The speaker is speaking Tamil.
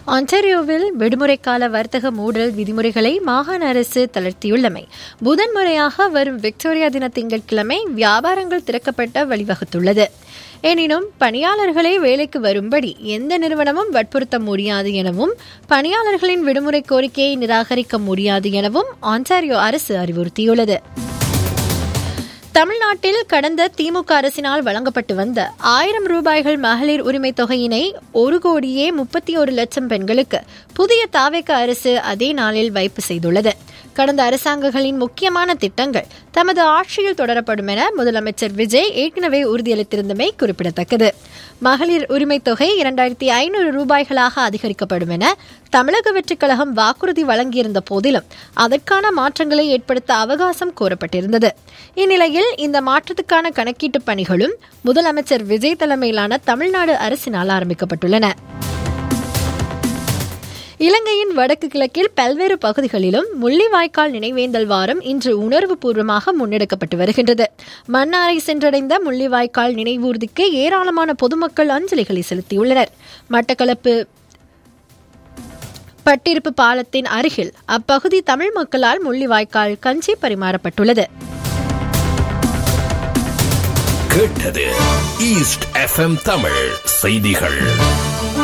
ஆன்டாரியோவில் விடுமுறை கால வர்த்தக மூடல் விதிமுறைகளை மாகாண அரசு தளர்த்தியுள்ளமை முதன்முறையாக வரும் விக்டோரியா தின திங்கட்கிழமை வியாபாரங்கள் திறக்கப்பட்ட வழிவகுத்துள்ளது. எனினும் பணியாளர்களை வேலைக்கு வரும்படி எந்த நிறுவனமும் வற்புறுத்த முடியாது எனவும் பணியாளர்களின் விடுமுறை கோரிக்கையை நிராகரிக்க முடியாது எனவும் ஆன்டாரியோ அரசு அறிவுறுத்தியுள்ளது. தமிழ்நாட்டில் கடந்த திமுக அரசினால் வழங்கப்பட்டு வந்த 1000 ரூபாய்கள் மகளிர் உரிமை தொகையினை 1,31,00,000 பெண்களுக்கு புதிய தாவேக அரசு அதே நாளில் வைப்பு செய்துள்ளது. கடந்த அரசாங்கங்களின் முக்கியமான திட்டங்கள் தமது ஆட்சியில் தொடரப்படும் என முதலமைச்சர் விஜய் ஏற்கனவே உறுதியளித்திருந்தமை குறிப்பிடத்தக்கது. மகளிர் உரிமை தொகை 2,500 ரூபாய்களாக அதிகரிக்கப்படும் என தமிழக வெற்றிக் கழகம் வாக்குறுதி வழங்கியிருந்த போதிலும் அதற்கான மாற்றங்களை ஏற்படுத்த அவகாசம் கோரப்பட்டிருந்தது. இந்நிலையில் இந்த மாற்றத்துக்கான கணக்கீட்டு பணிகளும் முதலமைச்சர் விஜய் தலைமையிலான தமிழ்நாடு அரசினால் ஆரம்பிக்கப்பட்டுள்ளன. இலங்கையின் வடக்கு கிழக்கில் பல்வேறு பகுதிகளிலும் முள்ளிவாய்க்கால் நினைவேந்தல் வாரம் இன்று உணர்வு பூர்வமாக முன்னெடுக்கப்பட்டு வருகின்றது. மன்னாரை சென்றடைந்த முள்ளிவாய்க்கால் நினைவூர்திக்கு ஏராளமான பொதுமக்கள் அஞ்சலிகளை செலுத்தியுள்ளனர். மட்டக்களப்பு பட்டிருப்பு பாலத்தின் அருகில் அப்பகுதி தமிழ் மக்களால் முள்ளிவாய்க்கால் கஞ்சி பரிமாறப்பட்டுள்ளது. கேட்டது ஈஸ்ட் எஃப்எம் தமிழ் செய்திகள்.